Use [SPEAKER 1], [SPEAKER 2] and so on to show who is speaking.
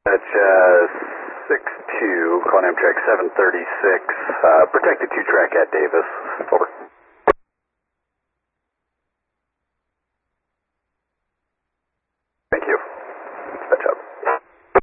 [SPEAKER 1] That's 6-2, calling Amtrak 736, protected 2-track at Davis. Over.